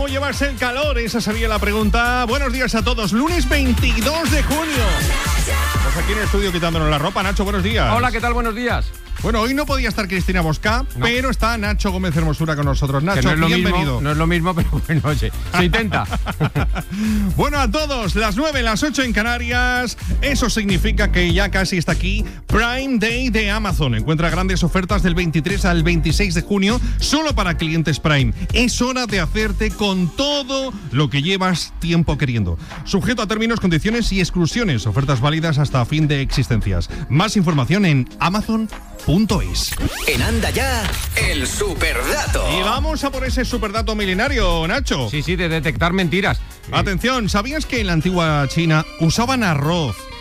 ¿Cómo llevas el calor? Esa sería la pregunta. Buenos días a todos. Lunes 22 de junio. Estamos aquí en el estudio quitándonos la ropa. Nacho, buenos días. Hola, ¿qué tal? Buenos días. Bueno, hoy no podía estar Cristina Mosca, pero está Nacho Gómez Hermosura con nosotros. Nacho, que no es bienvenido. No es lo mismo, pero bueno, oye, se intenta. Bueno, a todos, las 9, las 8 en Canarias. Eso significa que ya casi está aquí Prime Day de Amazon. Encuentra grandes ofertas del 23 al 26 de junio solo para clientes Prime. Es hora de hacerte con todo lo que llevas tiempo queriendo. Sujeto a términos, condiciones y exclusiones. Ofertas válidas hasta fin de existencias. Más información en Amazon.es. En Anda Ya, el superdato. Y vamos a por ese superdato milenario, Nacho. Sí, de detectar mentiras. Atención, ¿sabías que en la antigua China usaban arroz